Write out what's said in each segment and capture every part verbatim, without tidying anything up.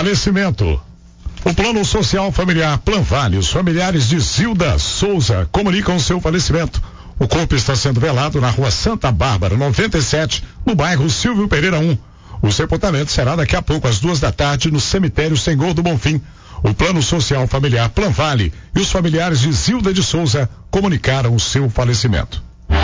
Falecimento. O Plano Social Familiar Planvale, os familiares de Zilda Souza comunicam seu falecimento. O corpo está sendo velado na rua Santa Bárbara, noventa e sete, no bairro Silvio Pereira um. O sepultamento será daqui a pouco, às duas da tarde, no cemitério Senhor do Bonfim. O Plano Social Familiar Planvale e os familiares de Zilda de Souza comunicaram o seu falecimento.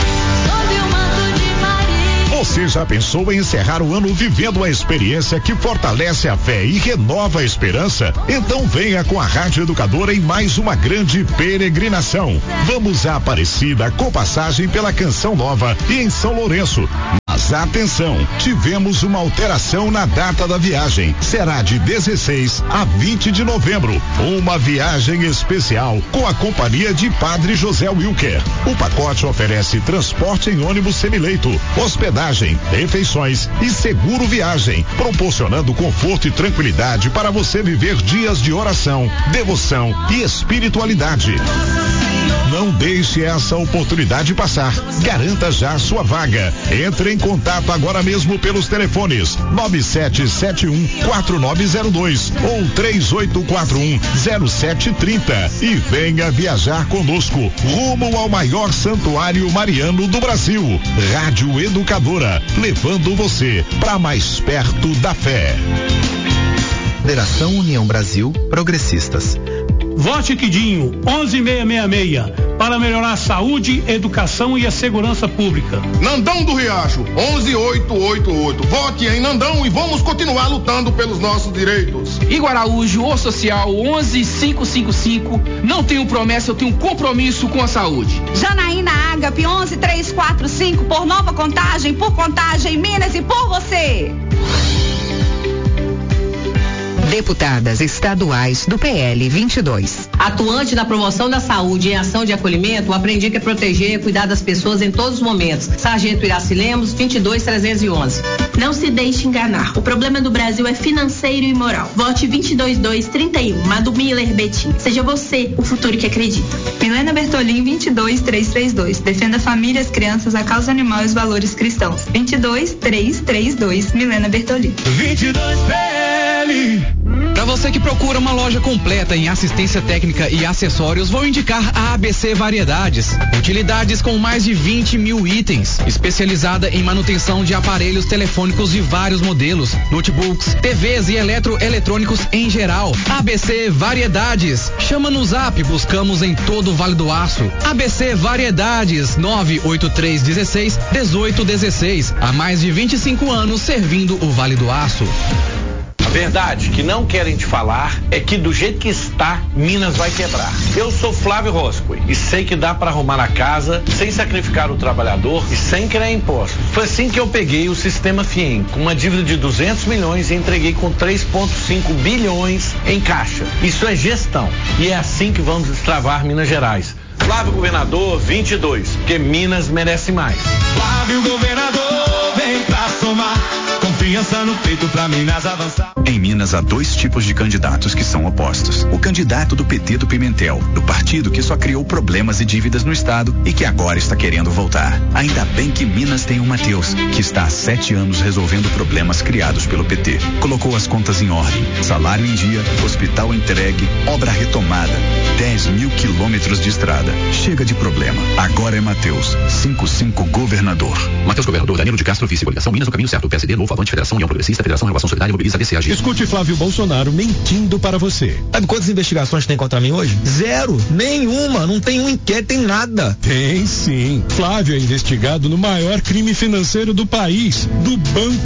Você já pensou em encerrar o ano vivendo a experiência que fortalece a fé e renova a esperança? Então venha com a Rádio Educadora em mais uma grande peregrinação. Vamos à Aparecida com passagem pela Canção Nova e em São Lourenço. Mas atenção, tivemos uma alteração na data da viagem. Será de dezesseis a vinte de novembro. Uma viagem especial com a companhia de Padre José Wilker. O pacote oferece transporte em ônibus semileito, hospedagem, refeições e seguro viagem, proporcionando conforto e tranquilidade para você viver dias de oração, devoção e espiritualidade. Não deixe essa oportunidade passar. Garanta já sua vaga. Entre em contato agora mesmo pelos telefones nove sete sete um quatro nove zero dois ou três oito quatro um zero sete três zero e venha viajar conosco rumo ao maior santuário mariano do Brasil. Rádio Educadora, levando você para mais perto da fé. Federação União Brasil Progressistas. Vote Quidinho, onze seiscentos e sessenta e seis, para melhorar a saúde, educação e a segurança pública. Nandão do Riacho, onze mil oitocentos e oitenta e oito. Vote em Nandão e vamos continuar lutando pelos nossos direitos. Igor Araújo, O Social, onze mil quinhentos e cinquenta e cinco. Não tenho promessa, eu tenho compromisso com a saúde. Janaína Ágape, onze mil trezentos e quarenta e cinco, por Nova Contagem, por Contagem, Minas e por você. Deputadas estaduais do P L vinte e dois. Atuante na promoção da saúde e em ação de acolhimento, aprendi que é proteger e cuidar das pessoas em todos os momentos. Sargento Iraci Lemos, vinte e dois trezentos e onze. Não se deixe enganar. O problema do Brasil é financeiro e moral. Vote vinte e dois dois trinta e um, Madu Miller Betim. Seja você o futuro que acredita. Milena Bertolin, vinte e dois trezentos e trinta e dois. Defenda famílias, crianças, a causa animal e os valores cristãos. vinte e dois trezentos e trinta e dois, Milena Bertolin. vinte e dois P L. Para você que procura uma loja completa em assistência técnica e acessórios, vou indicar a A B C Variedades. Utilidades com mais de vinte mil itens. Especializada em manutenção de aparelhos telefônicos de vários modelos, notebooks, T Vs e eletroeletrônicos em geral. A B C Variedades. Chama no Zap, buscamos em todo o Vale do Aço. A B C Variedades, nove oito três um seis, um oito um seis. Há mais de vinte e cinco anos servindo o Vale do Aço. A verdade que não querem te falar é que do jeito que está, Minas vai quebrar. Eu sou Flávio Roscoe e sei que dá para arrumar a casa sem sacrificar o trabalhador e sem criar impostos. Foi assim que eu peguei o Sistema Fiem, com uma dívida de duzentos milhões e entreguei com três vírgula cinco bilhões em caixa. Isso é gestão e é assim que vamos destravar Minas Gerais. Flávio Governador vinte e dois, porque Minas merece mais. Flávio Governador, vem pra somar. Confiança no peito pra Minas avançar. Em Minas há dois tipos de candidatos que são opostos. O candidato do P T do Pimentel, do partido que só criou problemas e dívidas no estado e que agora está querendo voltar. Ainda bem que Minas tem o Matheus, que está há sete anos resolvendo problemas criados pelo P T. Colocou as contas em ordem, salário em dia, hospital entregue, obra retomada, dez mil quilômetros de estrada. Chega de problema. Agora é Matheus, cinquenta e cinco Governador. Matheus Governador, Danilo de Castro, vice, coligação Minas no caminho certo, P S D, Novo, Avante, Federação União Progressista, Federação Renovação Solidária, Mobiliza, D C A G. Escute Flávio Bolsonaro mentindo para você. Sabe quantas investigações tem contra mim hoje? Zero, nenhuma, não tem um inquérito, tem nada. Tem sim. Flávio é investigado no maior crime financeiro do país, do Banco